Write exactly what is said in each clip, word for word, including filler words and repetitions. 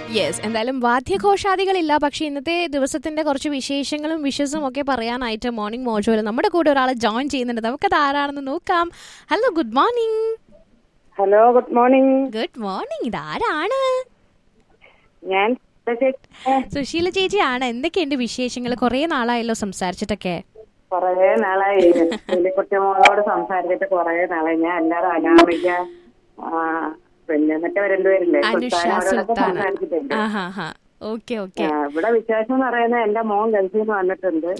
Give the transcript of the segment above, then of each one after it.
Yes, എന്തായാലും വാദ്യഘോഷാദികളില്ല. പക്ഷെ ഇന്നത്തെ ദിവസത്തിന്റെ കുറച്ച് വിശേഷങ്ങളും വിഷസും ഒക്കെ പറയാനായിട്ട് മോർണിംഗ് മോജോയിൽ നമ്മുടെ കൂടെ ഒരാൾ ജോയിൻ ചെയ്യുന്നുണ്ട്. നമുക്കത് ആരാണെന്ന് നോക്കാം. Hello, good morning. Hello, good morning. Good morning. ഇതാരാണ്? ഞാൻ സുശീല ചേച്ചിയാണ്. എന്തൊക്കെയുണ്ട് വിശേഷങ്ങൾ? കുറെ നാളായല്ലോ സംസാരിച്ചിട്ടൊക്കെ. കൊറേ നാളായി കുട്ടിമോളോട് സംസാരിച്ചിട്ട് കൊറേ നാളായി. ഞാൻ എല്ലാരും അനാമിക, പിന്നെ മറ്റേ രണ്ടുപേരില്ലേ സംസാരിച്ചിട്ടുണ്ട്. ഇവിടെ വിശേഷം എന്ന് പറയുന്നത് എന്റെ മോൻ ഗൾഫിൽ നിന്ന് വന്നിട്ടുണ്ട്.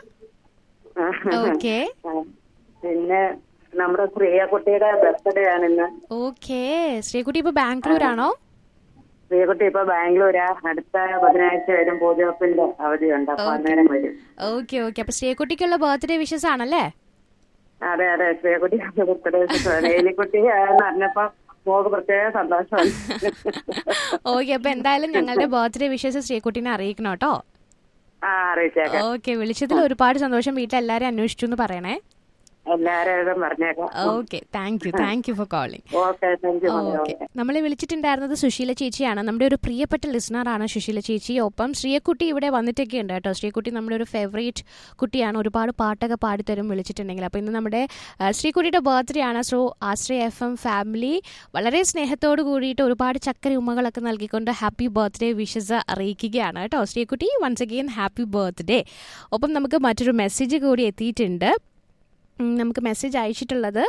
പിന്നെ നമ്മുടെ ശ്രീകുട്ടിയുടെ ബർത്ത്ഡേ ആണ് ഇന്ന്. ഓക്കെ, ശ്രീകുട്ടി ഇപ്പൊ ബാംഗ്ലൂരാണോ? ശ്രീകുട്ടി ഇപ്പൊ ബാംഗ്ലൂരാ. അടുത്ത ബുധനാഴ്ച വരും. പൂജവെപ്പിന്റെ അവധിയുണ്ട്, അപ്പൊ അന്നേരം വരും. Okay okay. അപ്പൊ ശ്രീകുട്ടിക്കുള്ള ബർത്ത്ഡേ വിഷസ് ആണല്ലേ? അതെ അതെ, ശ്രീകുട്ടി ബർത്ത്ഡേ വിഷസ്. ഏലിക്കുട്ടി എന്ന് പറഞ്ഞപ്പോ മോക്ക് പ്രത്യേക സന്തോഷമാണ്. ഓക്കെ, അപ്പൊ എന്തായാലും ഞങ്ങളുടെ ബർത്ത്ഡേ വിഷസ് ശ്രീകുട്ടിനെ അറിയിക്കണം കേട്ടോ. ആ, അറിയിച്ചേക്കാം. ഓക്കെ, വിളിച്ചതിൽ ഒരുപാട് സന്തോഷം. വീട്ടിലെല്ലാരും അന്വേഷിച്ചു എന്ന് പറയണേ. എല്ലാവരും പറഞ്ഞേക്കാം. Okay, thank you thank you for calling. Okay, നമ്മളെ വിളിച്ചിട്ടുണ്ടായിരുന്നത് സുശീല ചേച്ചിയാണ്. നമ്മുടെ ഒരു പ്രിയപ്പെട്ട ലിസണറാണ് സുശീല ചേച്ചി. ഒപ്പം ശ്രീകുട്ടി ഇവിടെ വന്നിട്ടൊക്കെ ഉണ്ട് കേട്ടോ. ശ്രീകുട്ടി നമ്മുടെ ഒരു ഫേവറേറ്റ് കുട്ടിയാണ്. ഒരുപാട് പാട്ടൊക്കെ പാടിത്തരും വിളിച്ചിട്ടുണ്ടെങ്കിൽ. അപ്പോൾ ഇന്ന് നമ്മുടെ ശ്രീകുട്ടിയുടെ ബർത്ത്ഡേ ആണ്. സോ ആശ്രയ എഫ് എം ഫാമിലി വളരെ സ്നേഹത്തോട് കൂടിയിട്ട് ഒരുപാട് ചക്കര ഉമ്മകളൊക്കെ നൽകിക്കൊണ്ട് ഹാപ്പി ബർത്ത്ഡേ വിഷസ് അറിയിക്കുകയാണ് കേട്ടോ. Sreekutty, once again happy birthday. ഒപ്പം നമുക്ക് മറ്റൊരു മെസ്സേജ് കൂടി എത്തിയിട്ടുണ്ട്. നമുക്ക് മെസ്സേജ് അയച്ചിട്ടുള്ളത്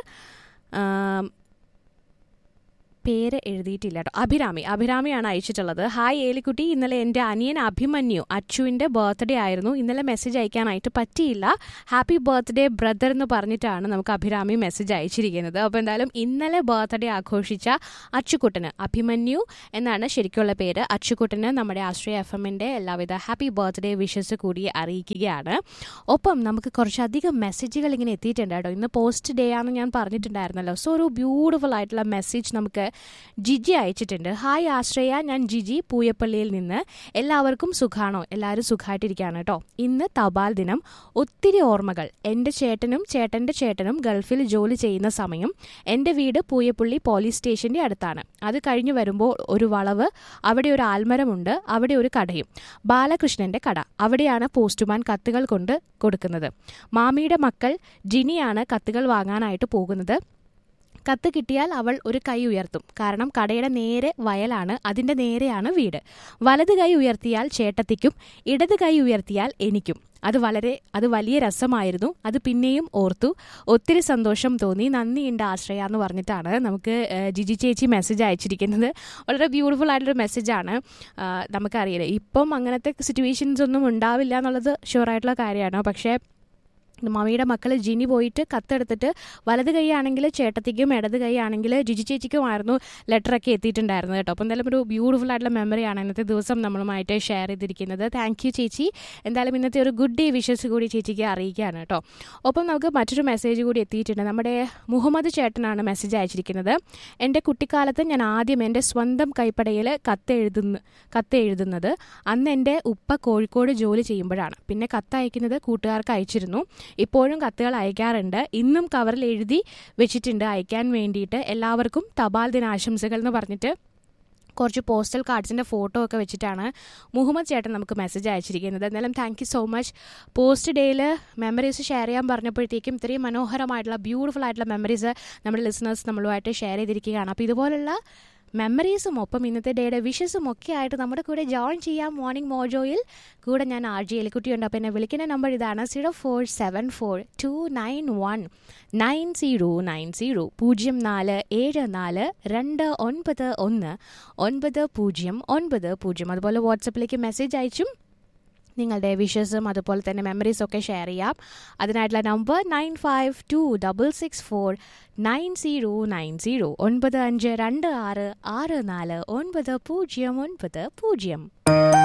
പേര് എഴുതിയിട്ടില്ല കേട്ടോ. അഭിരാമി അഭിരാമിയാണ് അയച്ചിട്ടുള്ളത്. ഹായ് ഏലിക്കുട്ടി, ഇന്നലെ എൻ്റെ അനിയൻ അഭിമന്യു അച്ചുവിൻ്റെ ബർത്ത്ഡേ ആയിരുന്നു. ഇന്നലെ മെസ്സേജ് അയക്കാനായിട്ട് പറ്റിയില്ല. ഹാപ്പി ബർത്ത്ഡേ ബ്രദർ എന്ന് പറഞ്ഞിട്ടാണ് നമുക്ക് അഭിരാമി മെസ്സേജ് അയച്ചിരിക്കുന്നത്. അപ്പോൾ എന്തായാലും ഇന്നലെ ബർത്ത്ഡേ ആഘോഷിച്ച അച്ചുക്കുട്ടന്, അഭിമന്യു എന്നാണ് ശരിക്കുള്ള പേര്, അച്ചുക്കുട്ടന് നമ്മുടെ ആശ്രയ എഫ് എമ്മിൻ്റെ എല്ലാവിധ ഹാപ്പി ബർത്ത്ഡേ വിഷസ് കൂടി അറിയിക്കുകയാണ്. ഒപ്പം നമുക്ക് കുറച്ചധികം മെസ്സേജുകൾ ഇങ്ങനെ എത്തിയിട്ടുണ്ട് കേട്ടോ. ഇന്ന് പോസ്റ്റ് ഡേ ആണെന്ന് ഞാൻ പറഞ്ഞിട്ടുണ്ടായിരുന്നല്ലോ. സോ ഒരു ബ്യൂട്ടിഫുൾ ആയിട്ടുള്ള മെസ്സേജ് നമുക്ക് ജിജി അയച്ചിട്ടുണ്ട്. ഹായ് ആശ്രയ, ഞാൻ ജിജി പൂയപ്പള്ളിയിൽ നിന്ന്. എല്ലാവർക്കും സുഖാണോ? എല്ലാവരും സുഖമായിട്ടിരിക്കുകയാണ് കേട്ടോ. ഇന്ന് തപാൽ ദിനം. ഒത്തിരി ഓർമ്മകൾ. എൻ്റെ ചേട്ടനും ചേട്ടൻ്റെ ചേട്ടനും ഗൾഫിൽ ജോലി ചെയ്യുന്ന സമയം എൻ്റെ വീട് പൂയപ്പള്ളി പോലീസ് സ്റ്റേഷൻ്റെ അടുത്താണ്. അത് കഴിഞ്ഞ് വരുമ്പോൾ ഒരു വളവ്, അവിടെ ഒരു ആൽമരമുണ്ട്, അവിടെ ഒരു കടയും, ബാലകൃഷ്ണൻ്റെ കട. അവിടെയാണ് പോസ്റ്റ്മാൻ കത്തുകൾ കൊണ്ട് കൊടുക്കുന്നത്. മാമിയുടെ മക്കൾ ജിനിയാണ് കത്തുകൾ വാങ്ങാനായിട്ട് പോകുന്നത്. കത്ത് കിട്ടിയാൽ അവൾ ഒരു കൈ ഉയർത്തും. കാരണം കടയുടെ നേരെ വയലാണ്, അതിൻ്റെ നേരെയാണ് വീട്. വലത് കൈ ഉയർത്തിയാൽ ചേട്ടത്തിക്കും, ഇടത് കൈ ഉയർത്തിയാൽ എനിക്കും. അത് വളരെ അത് വലിയ രസമായിരുന്നു. അത് പിന്നെയും ഓർത്തു. ഒത്തിരി സന്തോഷം തോന്നി. നന്ദിയുണ്ട് ആശ്രയ എന്ന് പറഞ്ഞിട്ടാണ് നമുക്ക് ജിജി ചേച്ചി മെസ്സേജ് അയച്ചിരിക്കുന്നത്. വളരെ ബ്യൂട്ടിഫുൾ ആയിട്ടൊരു മെസ്സേജാണ്. നമുക്കറിയില്ല, ഇപ്പം അങ്ങനത്തെ സിറ്റുവേഷൻസ് ഒന്നും ഉണ്ടാവില്ല എന്നുള്ളത് ഷുവറായിട്ടുള്ള കാര്യമാണ്. പക്ഷേ മമ്മിയുടെ മക്കൾ ജിനി പോയിട്ട് കത്തെടുത്തിട്ട് വലത് കൈ ആണെങ്കിൽ ചേട്ടത്തിക്കും, ഇടത് കൈ ആണെങ്കിൽ ജിജി ചേച്ചിക്കുമായിരുന്നു ലെറ്ററൊക്കെ എത്തിയിട്ടുണ്ടായിരുന്നത് കേട്ടോ. അപ്പോൾ എന്തായാലും ഒരു ബ്യൂട്ടിഫുൾ ആയിട്ടുള്ള മെമ്മറിയാണ് ഇന്നത്തെ ദിവസം നമ്മളുമായിട്ട് ഷെയർ ചെയ്തിരിക്കുന്നത്. താങ്ക് യു ചേച്ചി. എന്തായാലും ഇന്നത്തെ ഒരു ഗുഡ് ഡേ വിഷസ് കൂടി ചേച്ചിക്ക് അറിയിക്കുകയാണ് കേട്ടോ. ഒപ്പം നമുക്ക് മറ്റൊരു മെസ്സേജ് കൂടി എത്തിയിട്ടുണ്ട്. നമ്മുടെ മുഹമ്മദ് ചേട്ടനാണ് മെസ്സേജ് അയച്ചിരിക്കുന്നത്. എൻ്റെ കുട്ടിക്കാലത്ത് ഞാൻ ആദ്യം എൻ്റെ സ്വന്തം കൈപ്പടയിൽ കത്ത് എഴുതുന്ന കത്ത് എഴുതുന്നത് അന്ന് എൻ്റെ ഉപ്പ കോഴിക്കോട് ജോലി ചെയ്യുമ്പോഴാണ്. പിന്നെ കത്ത് അയക്കുന്നത് കൂട്ടുകാർക്ക് അയച്ചിരുന്നു. ഇപ്പോഴും കത്തുകൾ അയക്കാറുണ്ട്. ഇന്നും കവറിൽ എഴുതി വെച്ചിട്ടുണ്ട് അയക്കാൻ വേണ്ടിയിട്ട്. എല്ലാവർക്കും തപാൽ ദിനാശംസകൾ എന്ന് പറഞ്ഞിട്ട് കുറച്ച് പോസ്റ്റൽ കാർഡ്സിൻ്റെ ഫോട്ടോ ഒക്കെ വെച്ചിട്ടാണ് മുഹമ്മദ് ചേട്ടൻ നമുക്ക് മെസ്സേജ് അയച്ചിരിക്കുന്നത്. എന്നാലും thank you so much. Post ഡേയിൽ മെമ്മറീസ് ഷെയർ ചെയ്യാൻ പറഞ്ഞപ്പോഴത്തേക്കും ഇത്രയും മനോഹരമായിട്ടുള്ള ബ്യൂട്ടിഫുൾ ആയിട്ടുള്ള മെമ്മറീസ് നമ്മുടെ ലിസണേഴ്സ് നമ്മളുമായിട്ട് ഷെയർ ചെയ്തിരിക്കുകയാണ്. അപ്പോൾ ഇതുപോലുള്ള മെമ്മറീസും ഒപ്പം ഇന്നത്തെ ഡേയുടെ വിഷസും ഒക്കെ ആയിട്ട് നമ്മുടെ കൂടെ ജോയിൻ ചെയ്യാം മോർണിംഗ് മോജോയിൽ. കൂടെ ഞാൻ ആർ ജി എലിക്കുട്ടിയുണ്ട്. അപ്പോൾ എന്നെ വിളിക്കുന്ന നമ്പർ ഇതാണ് zero four seven four to nine one nine zero nine zero പൂജ്യം നാല് ഏഴ് നാല് രണ്ട് ഒൻപത് ഒന്ന് ഒൻപത് പൂജ്യം ഒൻപത് പൂജ്യം. അതുപോലെ വാട്സപ്പിലേക്ക് മെസ്സേജ് അയച്ചും നിങ്ങളുടെ വിഷസും അതുപോലെ തന്നെ മെമ്മറീസും ഒക്കെ ഷെയർ ചെയ്യാം. അതിനായിട്ടുള്ള number nine five to double six four nine zero nine zero ഒൻപത് അഞ്ച് രണ്ട് ആറ് ആറ് നാല് ഒൻപത് പൂജ്യം ഒൻപത് പൂജ്യം.